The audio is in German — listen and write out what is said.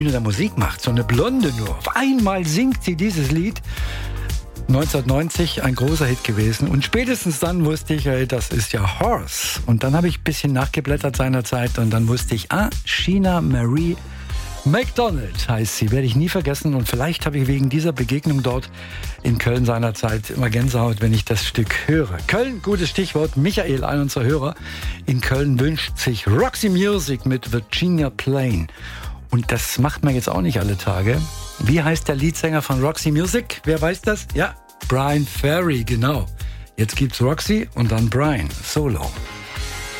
der Musik macht, so eine Blonde nur. Auf einmal singt sie dieses Lied. 1990 ein großer Hit gewesen. Und spätestens dann wusste ich, ey, das ist ja Horse. Und dann habe ich ein bisschen nachgeblättert seinerzeit und dann wusste ich, Sheena Marie MacDonald heißt sie, werde ich nie vergessen. Und vielleicht habe ich wegen dieser Begegnung dort in Köln seinerzeit immer Gänsehaut, wenn ich das Stück höre. Köln, gutes Stichwort. Michael, ein unserer Hörer in Köln, wünscht sich Roxy Music mit Virginia Plain. Und das macht man jetzt auch nicht alle Tage. Wie heißt der Leadsänger von Roxy Music? Wer weiß das? Ja, Brian Ferry, genau. Jetzt gibt's Roxy und dann Brian, Solo.